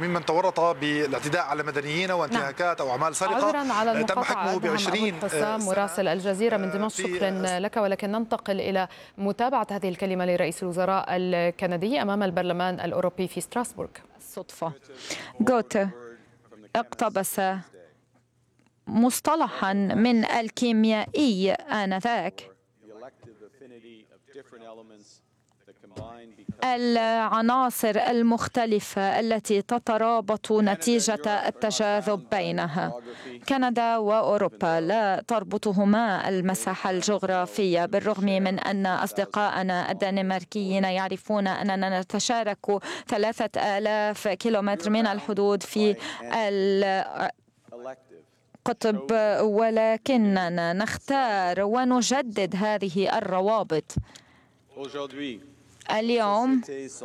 ممن تورط بالاعتداء على مدنيين وانتهاكات أو أعمال سرقة. عذرا على تم المقاطعة حكمه أبو حسام مراسل الجزيرة من دمشق، شكرا لك. ولكن ننتقل إلى متابعة هذه الكلمة لرئيس الوزراء الكندي أمام البرلمان الأوروبي في ستراسبورغ. الصدفة غوته اقتبس مصطلحا من الكيميائي آنذاك: العناصر المختلفة التي تترابط نتيجة التجاذب بينها. كندا وأوروبا لا تربطهما المساحة الجغرافية، بالرغم من أن أصدقائنا الدنماركيين يعرفون أننا نتشارك 3000 كيلومتر من الحدود في القطب، ولكننا نختار ونجدد هذه الروابط. اليوم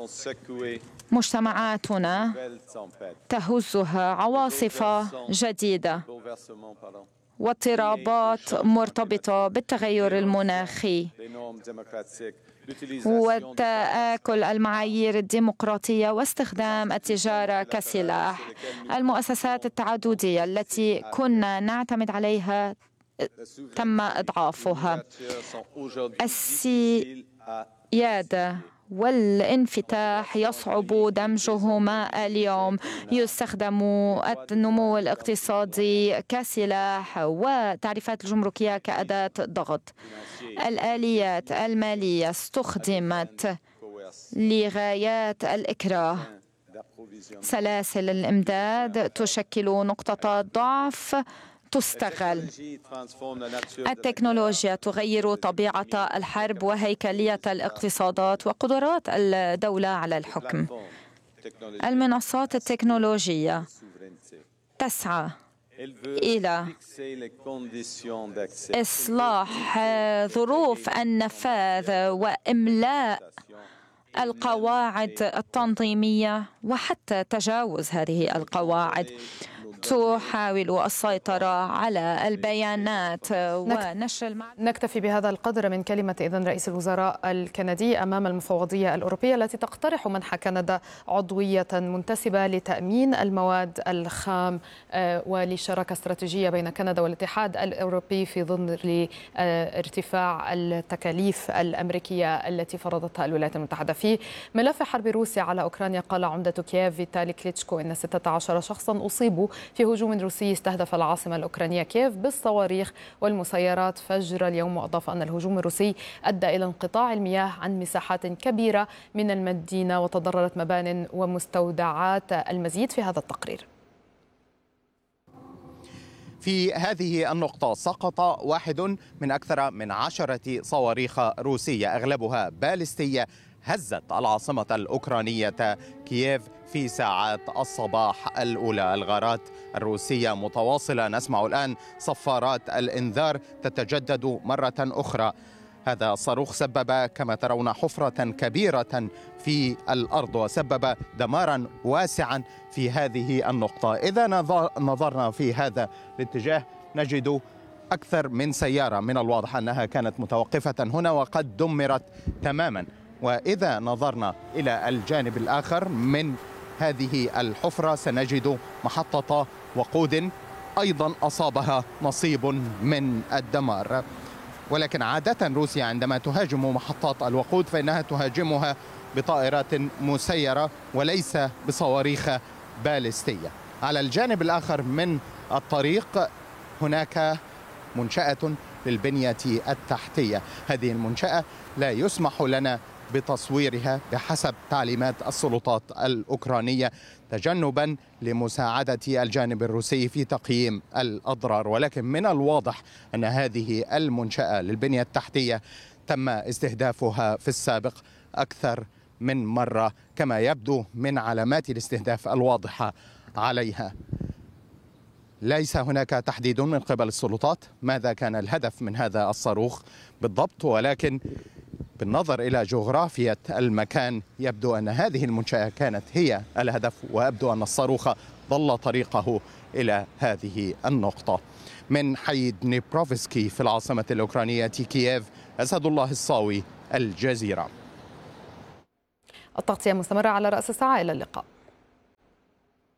مجتمعاتنا تهزها عواصف جديدة واضطرابات مرتبطة بالتغير المناخي وتآكل المعايير الديمقراطية واستخدام التجارة كسلاح. المؤسسات التعددية التي كنا نعتمد عليها تم إضعافها. السيادة والانفتاح يصعب دمجهما اليوم. يستخدم النمو الاقتصادي كسلاح وتعريفات الجمركية كأداة ضغط. الآليات المالية استخدمت لغايات الإكراه. سلاسل الإمداد تشكل نقطة ضعف تستغل. التكنولوجيا تغير طبيعة الحرب وهيكلية الاقتصادات وقدرات الدولة على الحكم. المنصات التكنولوجية تسعى إلى إصلاح ظروف النفاذ وإملاء القواعد التنظيمية وحتى تجاوز هذه القواعد. تحاول السيطرة على البيانات ونشر نكتفي بهذا القدر من كلمة إذن رئيس الوزراء الكندي أمام المفوضية الأوروبية التي تقترح منح كندا عضوية منتسبة لتأمين المواد الخام ولشراكة استراتيجية بين كندا والاتحاد الأوروبي في ظل ارتفاع التكاليف الأمريكية التي فرضتها الولايات المتحدة. في ملف حرب روسيا على أوكرانيا، قال عمدة كييف فيتالي كليتشكو إن 16 شخصا أصيبوا في هجوم روسي استهدف العاصمة الأوكرانية كييف بالصواريخ والمسيرات فجر اليوم، وأضاف أن الهجوم الروسي أدى إلى انقطاع المياه عن مساحات كبيرة من المدينة وتضررت مبان ومستودعات. المزيد في هذا التقرير. في هذه النقطة سقط واحد من أكثر من 10 صواريخ روسية أغلبها باليستية هزت العاصمة الأوكرانية كييف في ساعات الصباح الأولى. الغارات الروسية متواصلة، نسمع الآن صفارات الإنذار تتجدد مرة أخرى. هذا الصاروخ سبب كما ترون حفرة كبيرة في الأرض وسبب دمارا واسعا في هذه النقطة. إذا نظرنا في هذا الاتجاه نجد أكثر من سيارة من الواضح أنها كانت متوقفة هنا وقد دمرت تماما. وإذا نظرنا إلى الجانب الآخر من هذه الحفرة سنجد محطة وقود أيضا أصابها نصيب من الدمار. ولكن عادة روسيا عندما تهاجم محطات الوقود فإنها تهاجمها بطائرات مسيرة وليس بصواريخ باليستية. على الجانب الآخر من الطريق هناك منشأة للبنية التحتية. هذه المنشأة لا يسمح لنا بتصويرها بحسب تعليمات السلطات الأوكرانية تجنبا لمساعدة الجانب الروسي في تقييم الأضرار. ولكن من الواضح أن هذه المنشأة للبنية التحتية تم استهدافها في السابق أكثر من مرة كما يبدو من علامات الاستهداف الواضحة عليها. ليس هناك تحديد من قبل السلطات ماذا كان الهدف من هذا الصاروخ بالضبط، ولكن بالنظر إلى جغرافية المكان يبدو أن هذه المنشأة كانت هي الهدف، ويبدو أن الصاروخ ضل طريقه إلى هذه النقطة. من حي دنيبروفسكي في العاصمة الأوكرانية كييف، أسد الله الصاوي، الجزيرة. التغطية مستمرة على رأس الساعة. إلى اللقاء.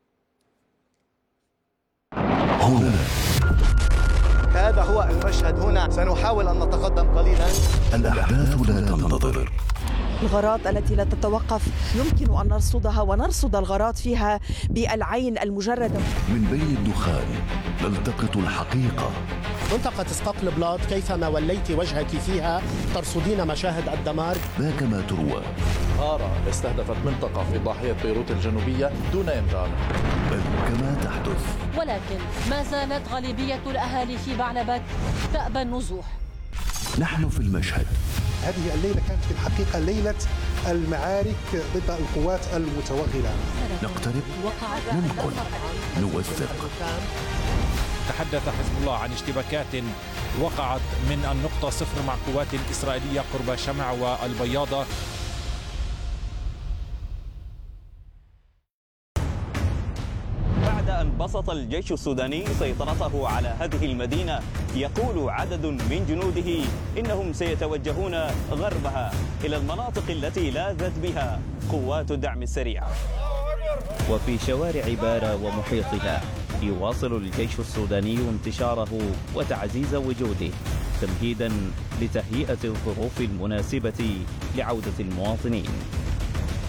هنا هذا هو المشهد هنا. سنحاول أن نتقدم قليلا. الأحداث لا تنتظر. الغارات التي لا تتوقف يمكن أن نرصدها ونرصد الغارات فيها بالعين المجردة. من بين الدخان نلتقط الحقيقة. منطقة اسقاقلبلاط كيفما وليت وجهك فيها ترصدين مشاهد الدمار. لا كما تروى. غارة استهدفت منطقة في ضاحية بيروت الجنوبية دون إنذار، بل كما تحدث. ولكن ما زالت غالبية الأهالي في بعلبك تأبى النزوح. نحن في المشهد. هذه الليلة كانت في الحقيقة ليلة المعارك ضد القوات المتوغلة. نقترب، ننقل، نوثق. تحدث حزب الله عن اشتباكات وقعت من النقطة 0 مع قوات إسرائيلية قرب شمع والبياضة. بعد أن بسط الجيش السوداني سيطرته على هذه المدينة، يقول عدد من جنوده إنهم سيتوجهون غربها إلى المناطق التي لاذت بها قوات الدعم السريع. وفي شوارع بارا ومحيطها يواصل الجيش السوداني انتشاره وتعزيز وجوده تمهيدا لتهيئة الظروف المناسبة لعودة المواطنين.